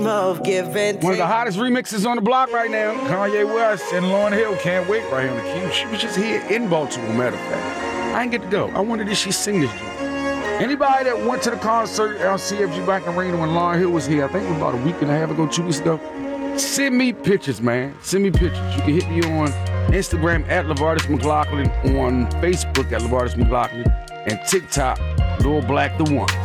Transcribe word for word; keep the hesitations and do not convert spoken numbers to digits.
of give and take. One of the hottest remixes on the block right now. Kanye West and Lauryn Hill, Can't Wait, right here on the Q. She was just here in Baltimore, matter of fact. I didn't get to go. I wondered if she sing this joint. Anybody that went to the concert at C F G Bank Arena when Lauryn Hill was here, I think it was about a week and a half ago, two weeks ago, send me pictures, man. Send me pictures. You can hit me on Instagram at LaVardis McLaughlin, on Facebook at LaVardis McLaughlin, and TikTok, Lil Black the One.